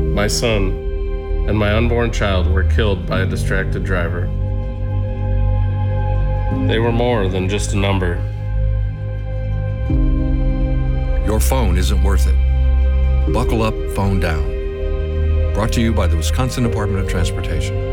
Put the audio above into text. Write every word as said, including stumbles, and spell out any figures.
my son, and my unborn child were killed by a distracted driver. They were more than just a number. Your phone isn't worth it. Buckle up, phone down. Brought to you by the Wisconsin Department of Transportation.